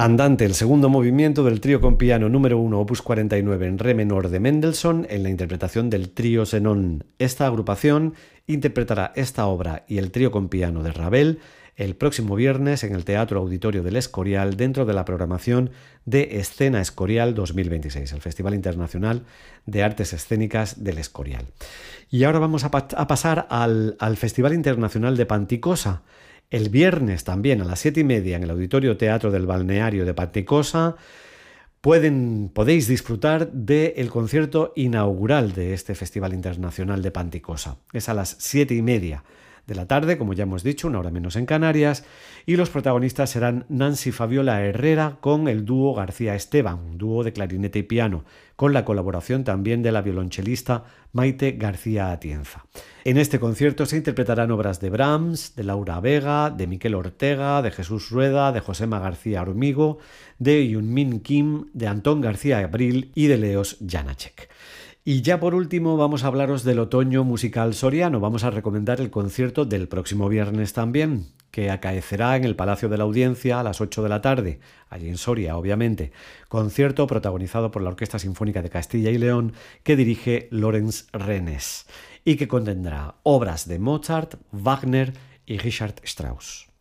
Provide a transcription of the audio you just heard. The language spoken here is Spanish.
Andante, el segundo movimiento del trío con piano número 1, opus 49 en re menor de Mendelssohn, en la interpretación del trío Zenon. Esta agrupación interpretará esta obra y el trío con piano de Ravel el próximo viernes en el Teatro Auditorio del Escorial, dentro de la programación de Escena Escorial 2026, el Festival Internacional de Artes Escénicas del Escorial. Y ahora vamos a pasar al Festival Internacional de Panticosa. El viernes también a las 7:30 en el Auditorio Teatro del Balneario de Panticosa podéis disfrutar del concierto inaugural de este Festival Internacional de Panticosa. Es a las 7:30 de la tarde, como ya hemos dicho, una hora menos en Canarias, y los protagonistas serán Nancy Fabiola Herrera con el dúo García Esteban, un dúo de clarinete y piano, con la colaboración también de la violonchelista Maite García Atienza. En este concierto se interpretarán obras de Brahms, de Laura Vega, de Miquel Ortega, de Jesús Rueda, de Josema García Hormigo, de Yunmin Kim, de Antón García Abril y de Leos Janáček. Y ya por último vamos a hablaros del otoño musical soriano. Vamos a recomendar el concierto del próximo viernes también, que acaecerá en el Palacio de la Audiencia a las 8 de la tarde, allí en Soria, obviamente. Concierto protagonizado por la Orquesta Sinfónica de Castilla y León, que dirige Lorenz Rennes, y que contendrá obras de Mozart, Wagner y Richard Strauss.